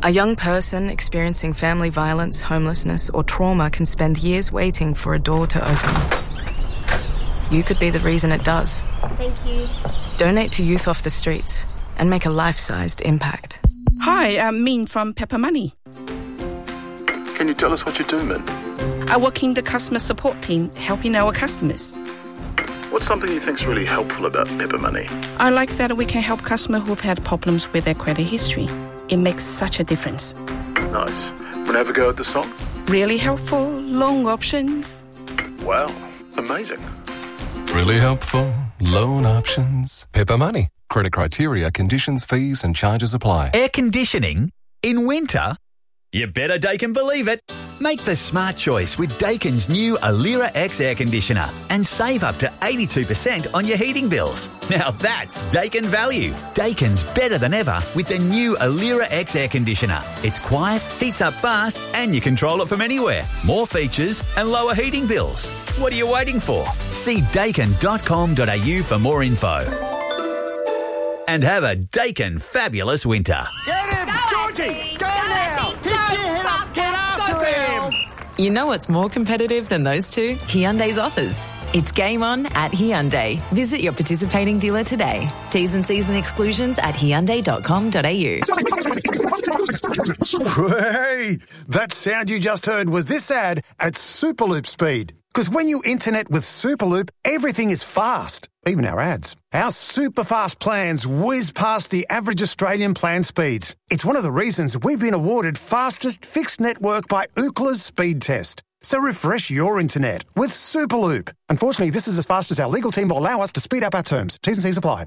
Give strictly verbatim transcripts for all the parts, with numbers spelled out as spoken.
A young person experiencing family violence, homelessness, or trauma can spend years waiting for a door to open. You could be the reason it does. Thank you. Donate to Youth Off the Streets and make a life-sized impact. Hi, I'm Min from Pepper Money. Can you tell us what you do, Min? I work in the customer support team, helping our customers. What's something you think's really helpful about Pepper Money? I like that we can help customers who've had problems with their credit history. It makes such a difference. Nice. Want to have a go at the song? Really helpful, loan options. Wow, amazing. Really helpful, loan options. Pepper Money. Credit criteria, conditions, fees and charges apply. Air conditioning in winter? You better Daikin believe it. Make the smart choice with Daikin's new Alira X air conditioner and save up to eighty-two percent on your heating bills. Now that's Daikin value. Daikin's better than ever with the new Alira X air conditioner. It's quiet, heats up fast and you control it from anywhere. More features and lower heating bills. What are you waiting for? See daikin dot com dot a u for more info. And have a Daikin fabulous winter. Get him! Go Georgie! Ashley. Go, go now! Ashley. Pick go, your head up! Get after go, him! You know what's more competitive than those two? Hyundai's offers. It's game on at Hyundai. Visit your participating dealer today. T's and C's and exclusions at hyundai dot com dot a u. Hey, that sound you just heard was this ad at Superloop speed. Because when you internet with Superloop, everything is fast, even our ads. Our super fast plans whiz past the average Australian plan speeds. It's one of the reasons we've been awarded fastest fixed network by Ookla's speed test. So refresh your internet with Superloop. Unfortunately, this is as fast as our legal team will allow us to speed up our terms. T's and C's apply.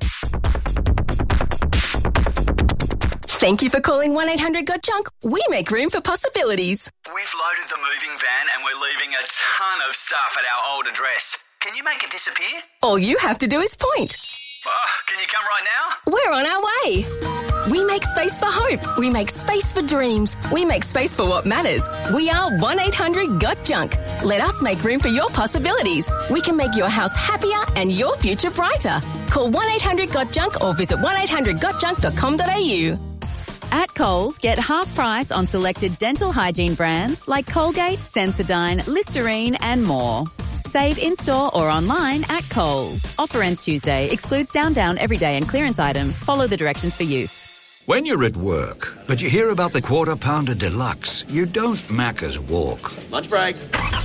Thank you for calling one eight hundred got junk. We make room for possibilities. We've loaded the moving van and we're leaving a ton of stuff at our old address. Can you make it disappear? All you have to do is point. Oh, can you come right now? We're on our way. We make space for hope. We make space for dreams. We make space for what matters. We are one eight hundred got junk. Let us make room for your possibilities. We can make your house happier and your future brighter. Call one eight hundred got junk or visit one eight hundred got junk dot com dot a u. At Coles, get half price on selected dental hygiene brands like Colgate, Sensodyne, Listerine and more. Save in-store or online at Coles. Offer ends Tuesday. Excludes Down Down, Everyday and clearance items. Follow the directions for use. When you're at work, but you hear about the Quarter Pounder Deluxe, you don't Macca's walk. Lunch break.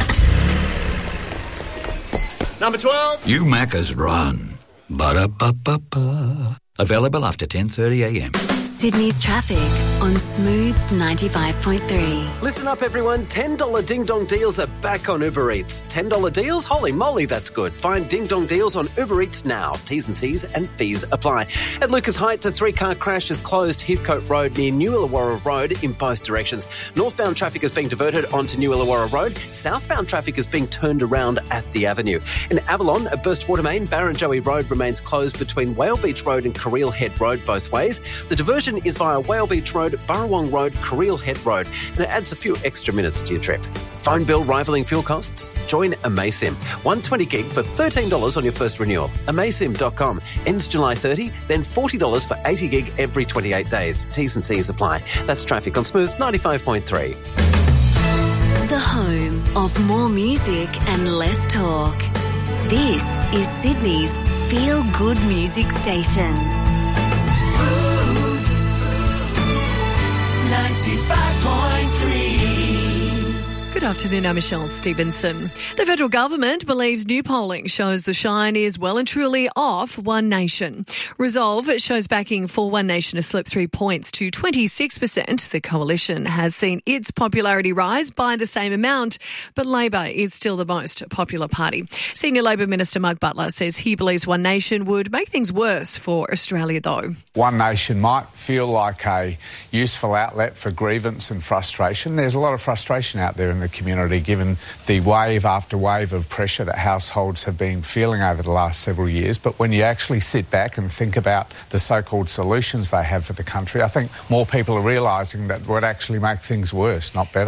Number twelve. You Macca's run. Ba-da-ba-ba-ba. Available after ten thirty a m. Sydney's traffic on Smooth ninety-five point three. Listen up, everyone. ten dollars Ding Dong deals are back on Uber Eats. ten dollars deals? Holy moly, that's good. Find Ding Dong deals on Uber Eats now. T's and C's and fees apply. At Lucas Heights, a three-car crash has closed Heathcote Road near New Illawarra Road in both directions. Northbound traffic is being diverted onto New Illawarra Road. Southbound traffic is being turned around at the avenue. In Avalon, a burst water main, Barrenjoey Road remains closed between Whale Beach Road and Carril Head Road both ways. The diversion is via Whale Beach Road, Burrawong Road, Carril Head Road, and it adds a few extra minutes to your trip. Phone bill rivaling fuel costs? Join Amaysim. one hundred twenty gig for thirteen dollars on your first renewal. Amaysim dot com. Ends July thirtieth, then forty dollars for eighty gig every twenty-eight days. T's and C's apply. That's traffic on Smooth ninety-five point three. The home of more music and less talk. This is Sydney's feel-good music station. ninety-five point three. Good afternoon, I'm Michelle Stevenson. The federal government believes new polling shows the shine is well and truly off One Nation. Resolve shows backing for One Nation has slipped three points to twenty-six percent. The coalition has seen its popularity rise by the same amount, but Labor is still the most popular party. Senior Labor Minister Mark Butler says he believes One Nation would make things worse for Australia, though. One Nation might feel like a useful outlet for grievance and frustration. There's a lot of frustration out there in the community given the wave after wave of pressure that households have been feeling over the last several years. But when you actually sit back and think about the so-called solutions they have for the country, I think more people are realising that would actually make things worse, not better.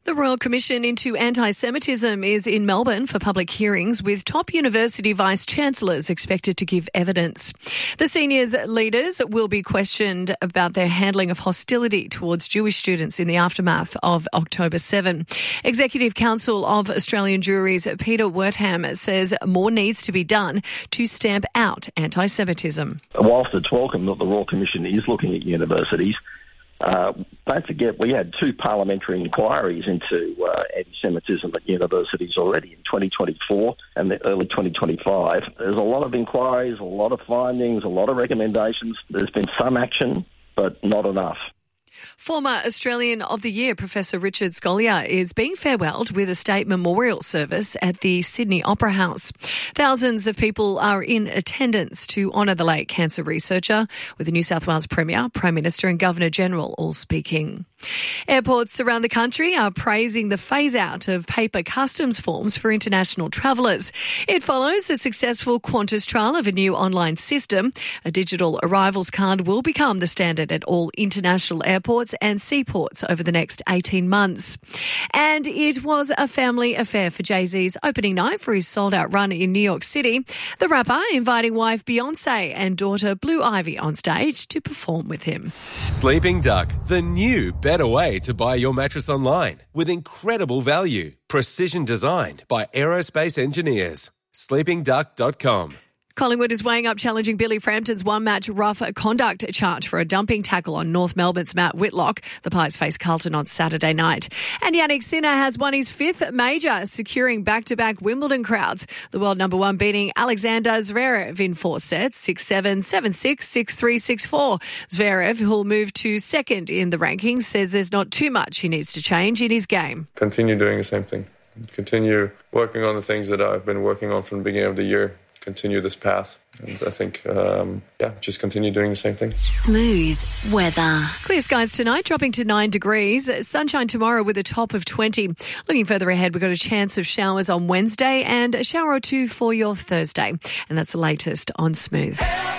The Royal Commission into Anti-Semitism is in Melbourne for public hearings, with top university vice-chancellors expected to give evidence. The seniors leaders will be questioned about their handling of hostility towards Jewish students in the aftermath of October seventh. Executive Council of Australian Juries Peter Wertham says more needs to be done to stamp out anti-Semitism. Whilst it's welcome that the Royal Commission is looking at universities, Uh, don't forget, we had two parliamentary inquiries into uh, anti-Semitism at universities already in twenty twenty-four and the early twenty twenty-five. There's a lot of inquiries, a lot of findings, a lot of recommendations. There's been some action, but not enough. Former Australian of the Year Professor Richard Scolyer is being farewelled with a state memorial service at the Sydney Opera House. Thousands of people are in attendance to honour the late cancer researcher, with the New South Wales Premier, Prime Minister and Governor-General all speaking. Airports around the country are praising the phase-out of paper customs forms for international travellers. It follows a successful Qantas trial of a new online system. A digital arrivals card will become the standard at all international airports and seaports over the next eighteen months. And it was a family affair for Jay-Z's opening night for his sold-out run in New York City. The rapper inviting wife Beyonce and daughter Blue Ivy on stage to perform with him. Sleeping Duck, the new better way to buy your mattress online with incredible value. Precision designed by aerospace engineers. sleeping duck dot com. Collingwood is weighing up challenging Billy Frampton's one-match rough conduct charge for a dumping tackle on North Melbourne's Matt Whitlock. The Pies face Carlton on Saturday night. And Yannick Sinner has won his fifth major, securing back-to-back Wimbledon crowds. The world number one beating Alexander Zverev in four sets, six seven, seven six, six three, six four. Zverev, who'll move to second in the rankings, says there's not too much he needs to change in his game. Continue doing the same thing. Continue working on the things that I've been working on from the beginning of the year. Continue this path. And I think, um, yeah, just continue doing the same thing. Smooth weather. Clear skies tonight, dropping to nine degrees. Sunshine tomorrow with a top of twenty. Looking further ahead, we've got a chance of showers on Wednesday and a shower or two for your Thursday. And that's the latest on Smooth.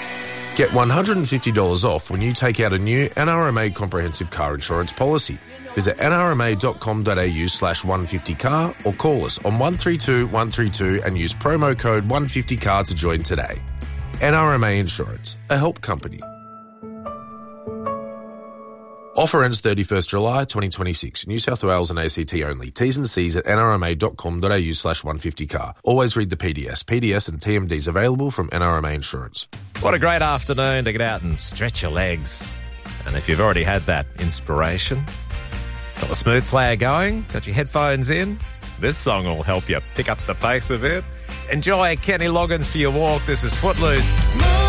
Get one hundred fifty dollars off when you take out a new N R M A comprehensive car insurance policy. Visit nrma.com.au slash 150car or call us on one three two, one three two and use promo code one fifty car to join today. N R M A Insurance, a help company. Offer ends thirty-first July twenty twenty-six. New South Wales and A C T only. T's and C's at nrma.com.au slash 150car. Always read the P D S. P D S and T M Ds available from N R M A Insurance. What a great afternoon to get out and stretch your legs. And if you've already had that inspiration, got the Smooth player going, got your headphones in, this song will help you pick up the pace a bit. Enjoy Kenny Loggins for your walk. This is Footloose.